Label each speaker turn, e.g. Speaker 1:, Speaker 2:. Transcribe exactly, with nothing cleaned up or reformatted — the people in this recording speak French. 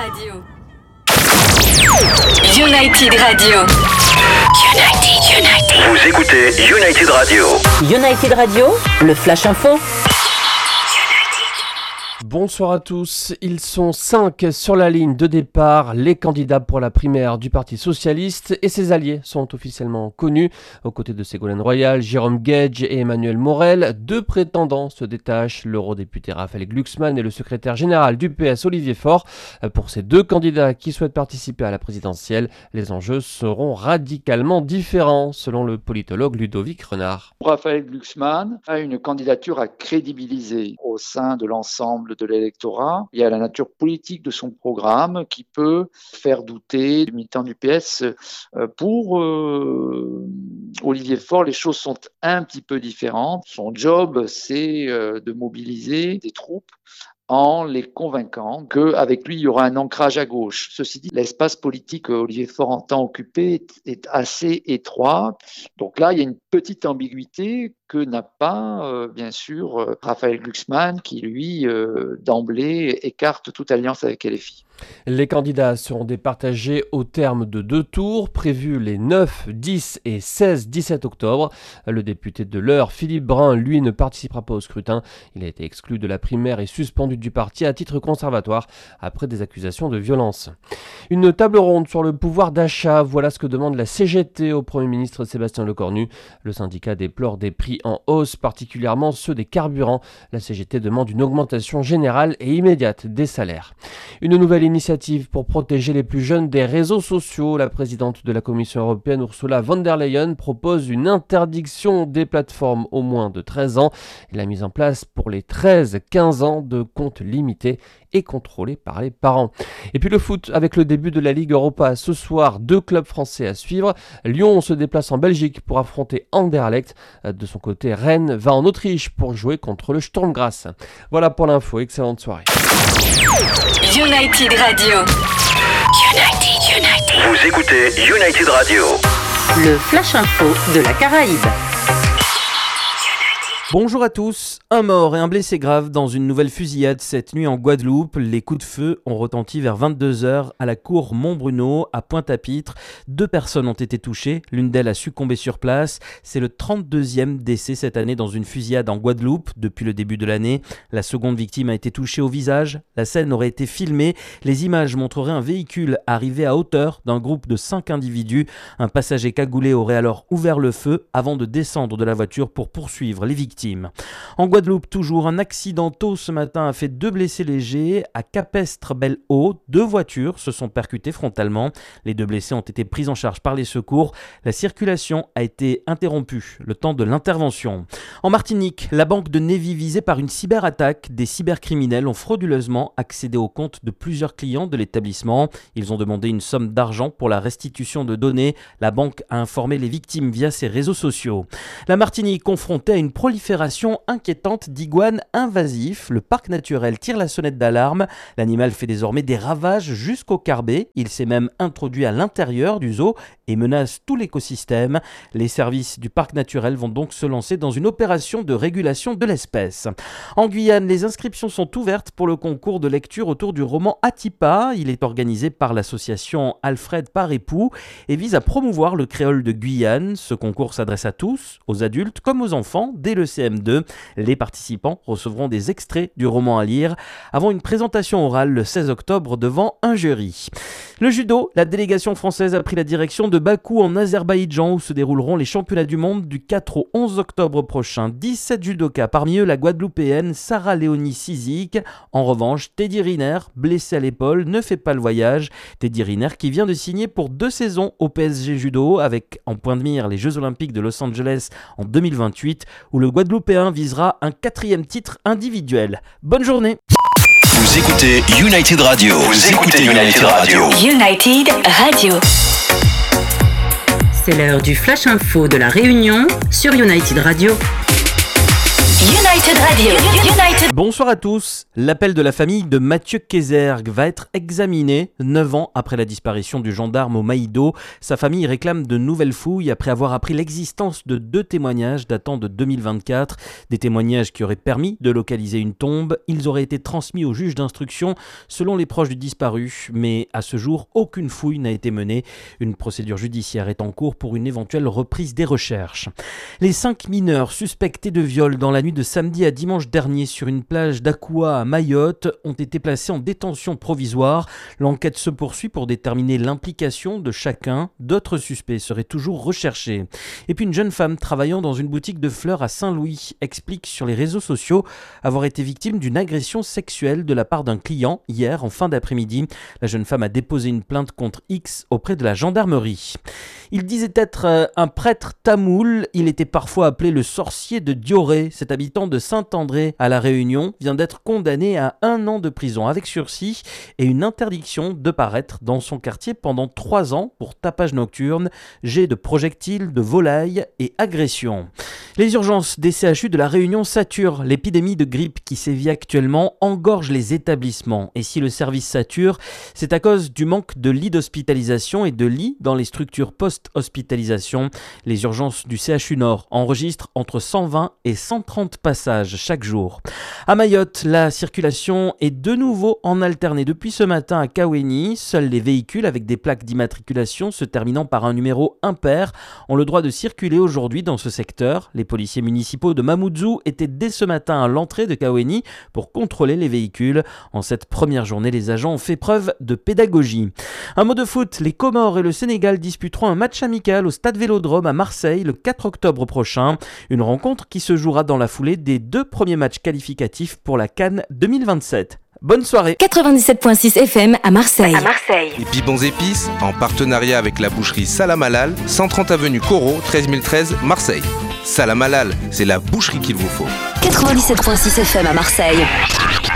Speaker 1: Radio. United Radio. United, United.
Speaker 2: Vous écoutez United Radio.
Speaker 3: United Radio, le Flash Info.
Speaker 4: Bonsoir à tous, ils sont cinq sur la ligne de départ, les candidats pour la primaire du Parti Socialiste et ses alliés sont officiellement connus. Aux côtés de Ségolène Royal, Jérôme Guedj et Emmanuel Morel, deux prétendants se détachent, l'eurodéputé Raphaël Glucksmann et le secrétaire général du P S Olivier Faure. Pour ces deux candidats qui souhaitent participer à la présidentielle, les enjeux seront radicalement différents, selon le politologue Ludovic Renard.
Speaker 5: Raphaël Glucksmann a une candidature à crédibiliser au sein de l'ensemble de l'électorat. Il y a la nature politique de son programme qui peut faire douter les militants du P S. Pour euh, Olivier Faure, les choses sont un petit peu différentes. Son job, c'est euh, de mobiliser des troupes en les convainquant qu'avec lui, il y aura un ancrage à gauche. Ceci dit, l'espace politique qu'Olivier Faure entend occuper est, est assez étroit. Donc là, il y a une petite ambiguïté que n'a pas, euh, bien sûr, euh, Raphaël Glucksmann, qui, lui, euh, d'emblée, écarte toute alliance avec L F I.
Speaker 4: Les candidats seront départagés au terme de deux tours, prévus les neuf, dix et seize dix-sept octobre. Le député de l'Eure, Philippe Brun, lui, ne participera pas au scrutin. Il a été exclu de la primaire et suspendu du parti à titre conservatoire après des accusations de violence. Une table ronde sur le pouvoir d'achat, voilà ce que demande la C G T au Premier ministre Sébastien Lecornu. Le syndicat déplore des prix en hausse, particulièrement ceux des carburants. La C G T demande une augmentation générale et immédiate des salaires. Une nouvelle initiative pour protéger les plus jeunes des réseaux sociaux. La présidente de la Commission européenne, Ursula von der Leyen, propose une interdiction des plateformes au moins de treize ans et la mise en place pour les treize à quinze ans de comptes limités et contrôlés par les parents. Et puis le foot avec le début de la Ligue Europa ce soir, deux clubs français à suivre. Lyon se déplace en Belgique pour affronter Anderlecht. De son côté, Rennes va en Autriche pour jouer contre le Sturm Graz. Voilà pour l'info, excellente soirée.
Speaker 1: United Radio. United, United.
Speaker 2: Vous écoutez United Radio.
Speaker 3: Le Flash Info de la Caraïbe.
Speaker 6: Bonjour à tous, un mort et un blessé grave dans une nouvelle fusillade cette nuit en Guadeloupe. Les coups de feu ont retenti vers vingt-deux heures à la cour Montbruno à Pointe-à-Pitre. Deux personnes ont été touchées, l'une d'elles a succombé sur place. C'est le trente-deuxième décès cette année dans une fusillade en Guadeloupe depuis le début de l'année. La seconde victime a été touchée au visage. La scène aurait été filmée. Les images montreraient un véhicule arrivé à hauteur d'un groupe de cinq individus. Un passager cagoulé aurait alors ouvert le feu avant de descendre de la voiture pour poursuivre les victimes. En Guadeloupe, toujours un accident tôt ce matin a fait deux blessés légers. À Capestre-Belle-Eau, deux voitures se sont percutées frontalement. Les deux blessés ont été pris en charge par les secours. La circulation a été interrompue le temps de l'intervention. En Martinique, la banque de Névis visée par une cyberattaque. Des cybercriminels ont frauduleusement accédé aux comptes de plusieurs clients de l'établissement. Ils ont demandé une somme d'argent pour la restitution de données. La banque a informé les victimes via ses réseaux sociaux. La Martinique confrontée à une prolifération inquiétante d'iguanes invasifs. Le parc naturel tire la sonnette d'alarme. L'animal fait désormais des ravages jusqu'au Carbet. Il s'est même introduit à l'intérieur du zoo et menace tout l'écosystème. Les services du parc naturel vont donc se lancer dans une opération de régulation de l'espèce. En Guyane, les inscriptions sont ouvertes pour le concours de lecture autour du roman Atipa. Il est organisé par l'association Alfred par époux et vise à promouvoir le créole de Guyane. Ce concours s'adresse à tous, aux adultes comme aux enfants, dès le C M deux. Les participants recevront des extraits du roman à lire avant une présentation orale le seize octobre devant un jury. Le judo, la délégation française a pris la direction de Bakou en Azerbaïdjan où se dérouleront les championnats du monde du quatre au onze octobre prochain. dix-sept judokas, parmi eux la Guadeloupéenne Sarah Léonie Sizik. En revanche, Teddy Riner, blessé à l'épaule, ne fait pas le voyage. Teddy Riner qui vient de signer pour deux saisons au P S G Judo avec en point de mire les Jeux Olympiques de Los Angeles en deux mille vingt-huit où le Guadeloupéen visera un quatrième titre individuel. Bonne journée.
Speaker 2: Vous écoutez United Radio. Vous écoutez United Radio.
Speaker 1: United Radio.
Speaker 3: C'est l'heure du Flash Info de la Réunion sur United Radio.
Speaker 1: United Radio. United.
Speaker 6: Bonsoir à tous. L'appel de la famille de Mathieu Kézergue va être examiné neuf ans après la disparition du gendarme au Maïdo. Sa famille réclame de nouvelles fouilles après avoir appris l'existence de deux témoignages datant de deux mille vingt-quatre. Des témoignages qui auraient permis de localiser une tombe. Ils auraient été transmis au juge d'instruction selon les proches du disparu. Mais à ce jour, aucune fouille n'a été menée. Une procédure judiciaire est en cours pour une éventuelle reprise des recherches. Les cinq mineurs suspectés de viol dans la nuit de samedi à dimanche dernier sur une plage d'Akua à Mayotte ont été placés en détention provisoire. L'enquête se poursuit pour déterminer l'implication de chacun. D'autres suspects seraient toujours recherchés. Et puis une jeune femme travaillant dans une boutique de fleurs à Saint-Louis explique sur les réseaux sociaux avoir été victime d'une agression sexuelle de la part d'un client hier en fin d'après-midi. La jeune femme a déposé une plainte contre X auprès de la gendarmerie. Il disait être un prêtre tamoul. Il était parfois appelé le sorcier de Dioré. Cet habitant de Saint-André à La Réunion vient d'être condamné à un an de prison avec sursis et une interdiction de paraître dans son quartier pendant trois ans pour tapage nocturne, jet de projectiles, de volailles et agression. Les urgences des C H U de La Réunion saturent. L'épidémie de grippe qui sévit actuellement engorge les établissements. Et si le service sature, c'est à cause du manque de lits d'hospitalisation et de lits dans les structures post-hospitalisation. Les urgences du C H U Nord enregistrent entre cent vingt et cent trente passages chaque jour. À Mayotte, la circulation est de nouveau en alternée depuis ce matin à Kaweni. Seuls les véhicules avec des plaques d'immatriculation se terminant par un numéro impair ont le droit de circuler aujourd'hui dans ce secteur. Les policiers municipaux de Mamoudzou étaient dès ce matin à l'entrée de Kaweni pour contrôler les véhicules. En cette première journée, les agents ont fait preuve de pédagogie. Un mot de foot, les Comores et le Sénégal disputeront un match amical au Stade Vélodrome à Marseille le quatre octobre prochain. Une rencontre qui se jouera dans la foulée des deux premiers matchs qualificatifs pour la CAN deux mille vingt-sept. Bonne soirée.
Speaker 1: quatre-vingt-dix-sept virgule six F M à Marseille. À Marseille.
Speaker 7: Et puis Bons Épices, en partenariat avec la boucherie Salam Halal, cent trente avenue Corot, treize mille treize, Marseille. Salam Halal, c'est la boucherie qu'il vous faut.
Speaker 1: quatre-vingt-dix-sept virgule six F M à Marseille.